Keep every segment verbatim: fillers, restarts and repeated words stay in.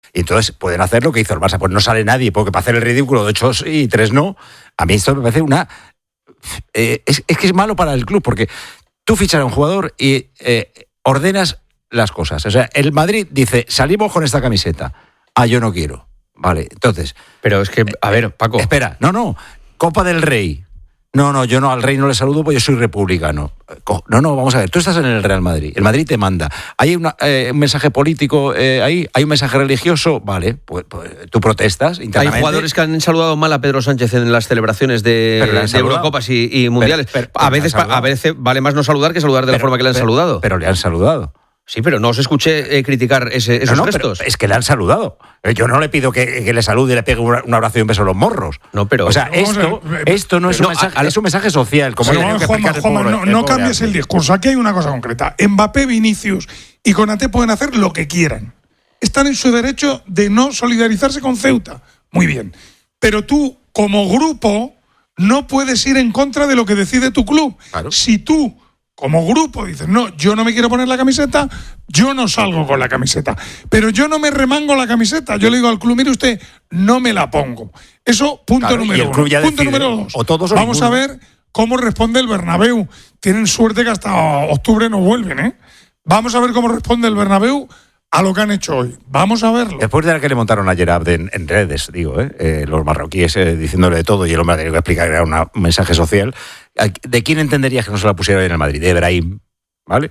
Y entonces pueden hacer lo que hizo el Barça. Pues no sale nadie, porque para hacer el ridículo de ocho y tres no, a mí esto me parece una... Eh, es, es que es malo para el club, porque tú fichas a un jugador y eh, ordenas las cosas. O sea, el Madrid dice, salimos con esta camiseta. Ah, yo no quiero. Vale, entonces... Pero es que, a ver, Paco... Espera, no, no, Copa del Rey. No, no, yo no al rey no le saludo porque yo soy republicano. No, no, vamos a ver, tú estás en el Real Madrid, el Madrid te manda. ¿Hay una, eh, un mensaje político eh, ahí? ¿Hay un mensaje religioso? Vale, pues, pues tú protestas internamente. Hay jugadores que han saludado mal a Pedro Sánchez en las celebraciones de, de Eurocopas y, y Mundiales. Pero, pero, a, veces, a veces vale más no saludar que saludar de pero, la forma que le han pero, saludado. Pero le han saludado. Sí, pero no os escuché eh, criticar ese, esos no, no, gestos. Es que le han saludado. Yo no le pido que, que le salude y le pegue un abrazo y un beso a los morros. No, pero... O sea, esto, esto no es un no, mensaje, a, a, es un mensaje social. Como sí, no, Juanma, Juanma, no, no cambies el discurso. Aquí hay una cosa concreta. Mbappé, Vinicius y Konaté pueden hacer lo que quieran. Están en su derecho de no solidarizarse con Ceuta. Muy bien. Pero tú, como grupo, no puedes ir en contra de lo que decide tu club. Claro. Si tú... Como grupo dices, no, yo no me quiero poner la camiseta, yo no salgo con la camiseta. Pero yo no me remango la camiseta. Yo le digo al club, mire usted, no me la pongo. Eso, punto claro, número uno. Punto decide, número dos. O todos o Vamos ninguno. a ver cómo responde el Bernabéu. Tienen suerte que hasta octubre no vuelven, ¿eh? Vamos a ver cómo responde el Bernabéu a lo que han hecho hoy. Vamos a verlo. Después de la que le montaron ayer a Abden en redes, digo, ¿eh? Eh, los marroquíes eh, diciéndole de todo y el hombre ha tenido que explicar que era una, un mensaje social. ¿De quién entenderías que no se la pusiera en el Madrid? De Brahim, ¿vale?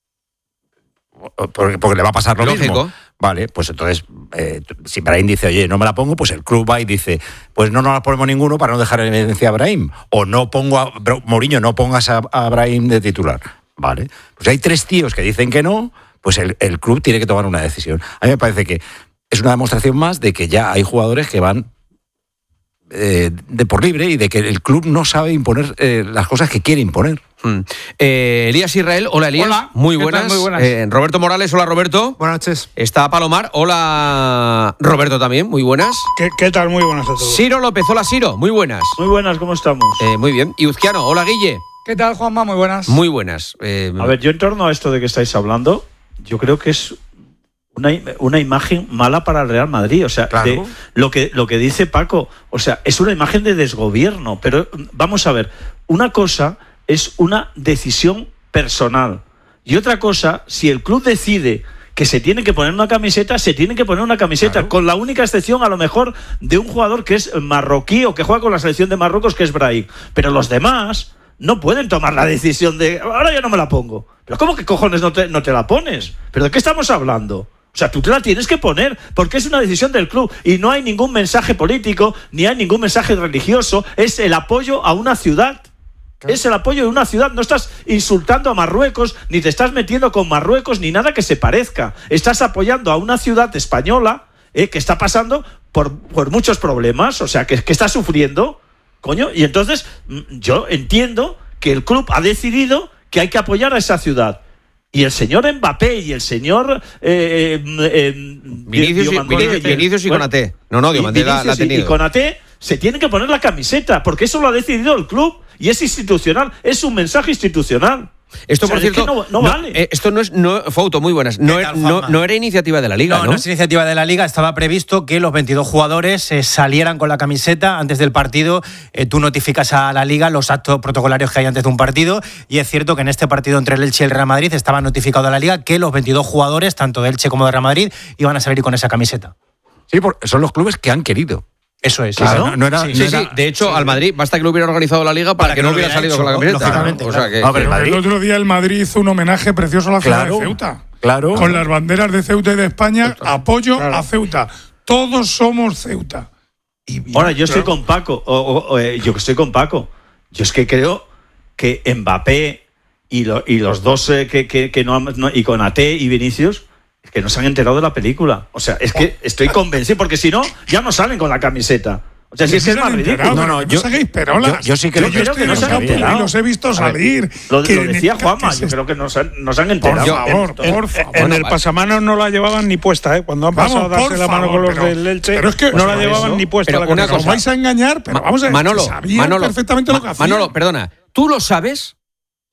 Porque, porque le va a pasar lo Lógico. mismo. Vale, pues entonces, eh, si Brahim dice, oye, no me la pongo, pues el club va y dice, pues no nos la ponemos ninguno para no dejar en evidencia a Brahim. O no pongo a Mourinho, no pongas a, a Brahim de titular. Vale, pues hay tres tíos que dicen que no, pues el, el club tiene que tomar una decisión. A mí me parece que es una demostración más de que ya hay jugadores que van eh, de por libre y de que el club no sabe imponer eh, las cosas que quiere imponer. Hmm. Eh, Elías Israel, hola Elías. Hola. Muy buenas. Muy buenas. Eh, Roberto Morales, hola Roberto. Buenas noches. Está Palomar, hola Roberto también, muy buenas. ¿Qué, qué tal? Muy buenas a todos. Ciro López, hola Ciro, muy buenas. Muy buenas, ¿cómo estamos? Eh, muy bien. Y Uzquiano, hola Guille. ¿Qué tal, Juanma? Muy buenas. Muy buenas. Eh, a ver, yo en torno a esto de que estáis hablando, yo creo que es una, una imagen mala para el Real Madrid. O sea, claro. de, lo, que, lo que dice Paco, o sea, es una imagen de desgobierno. Pero vamos a ver, una cosa es una decisión personal. Y otra cosa, si el club decide que se tiene que poner una camiseta, se tiene que poner una camiseta, claro. Con la única excepción a lo mejor de un jugador que es marroquí o que juega con la selección de Marruecos, que es Brahim. Pero los demás no pueden tomar la decisión de ahora ya no me la pongo. Pero ¿cómo que cojones no te, no te la pones? ¿Pero de qué estamos hablando? O sea, tú te la tienes que poner porque es una decisión del club y no hay ningún mensaje político ni hay ningún mensaje religioso. Es el apoyo a una ciudad. Claro. Es el apoyo de una ciudad. No estás insultando a Marruecos ni te estás metiendo con Marruecos ni nada que se parezca. Estás apoyando a una ciudad española eh, que está pasando por, por muchos problemas, o sea, que, que está sufriendo. Coño, y entonces yo entiendo que el club ha decidido que hay que apoyar a esa ciudad. Y el señor Mbappé y el señor eh, eh, Vinicius, Diomandé, y, Vinicius y bueno, Konaté. No, no, Diomandé la, la ha tenido. Y Konaté se tienen que poner la camiseta, porque eso lo ha decidido el club y es institucional, es un mensaje institucional. Esto, o sea, por cierto, es que no, no, no vale. Eh, esto no es. No, Fauto, muy buenas. No, tal, no, no era iniciativa de la Liga, ¿no? No, no es iniciativa de la Liga. Estaba previsto que los veintidós jugadores eh, salieran con la camiseta antes del partido. Eh, tú notificas a la Liga los actos protocolarios que hay antes de un partido. Y es cierto que en este partido entre el Elche y el Real Madrid estaba notificado a la Liga que los veintidós jugadores, tanto de Elche como de Real Madrid, iban a salir con esa camiseta. Sí, porque son los clubes que han querido. Eso es. Claro, no, no era, sí, no sí, era, sí. De hecho, sí. al Madrid basta que lo hubiera organizado la Liga para, para que, que no hubiera salido hecho, con la camiseta. Lógicamente, o claro. sea, que, no, pero el, Madrid, el otro día el Madrid hizo un homenaje precioso a la ciudad claro, de Ceuta. Claro. Con las banderas de Ceuta y de España, Ceuta. apoyo claro. a Ceuta. Todos somos Ceuta. Y bien, ahora, yo claro. estoy con Paco. O, o, o, yo estoy con Paco. Yo es que creo que Mbappé y, lo, y los dos eh, que, que, que no, no y Konaté y Vinicius que no se han enterado de la película. O sea, es que estoy convencido, porque si no, ya no salen con la camiseta. O sea, si es que es más ridículo. No, no, yo, no saquéis perolas. Yo, yo sí que yo, lo yo creo que no se han enterado. Los he visto salir. Lo, lo decía Juanma, yo creo que nos han, nos han enterado. Por favor, en, por favor. En, bueno, el pasamanos no la llevaban ni puesta, ¿eh? Cuando han pasado vamos, a darse la mano con los pero, del Elche, pero es que, no la llevaban eso, ni puesta. Pero la una cosa, os vais a engañar, pero vamos a ver, Manolo, sabían Manolo, perfectamente lo que hacían. Manolo, perdona, ¿tú lo sabes?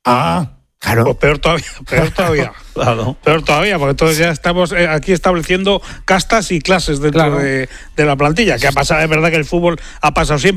Ah, Claro. Pues peor todavía, peor todavía. Claro. Peor todavía, porque entonces ya estamos eh, aquí estableciendo castas y clases dentro Claro. de, de la plantilla. Que ha pasado, es verdad que el fútbol ha pasado siempre.